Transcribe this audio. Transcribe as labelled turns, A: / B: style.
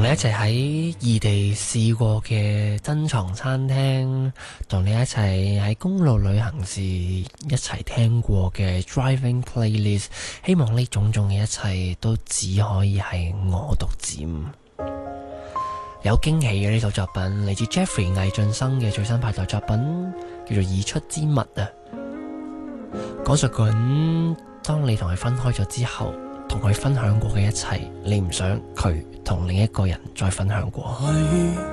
A: 一齊喺異地試過嘅珍藏餐廳，同你一齊喺公路旅行時一齊聽過嘅 driving playlist， 希望呢種種嘅一切都只可以係我獨佔。有驚喜嘅呢套作品嚟自 Jeffrey 魏浚笙嘅最新拍作作品，叫做《已出之物》啊，講述緊當你同佢分開咗之後，同佢分享過嘅一切，你唔想佢同另一個人再分享過。